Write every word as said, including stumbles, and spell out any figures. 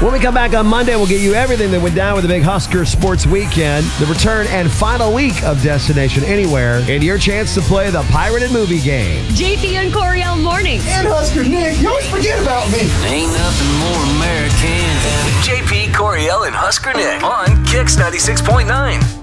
When we come back on Monday, we'll get you everything that went down with the big Husker Sports Weekend, the return and final week of Destination Anywhere, and your chance to play the pirated movie game. J P and Coriel mornings. And Husker Nick, you always forget about me. Ain't nothing more American than J P, Coriel, and Husker Nick on Kicks ninety-six point nine.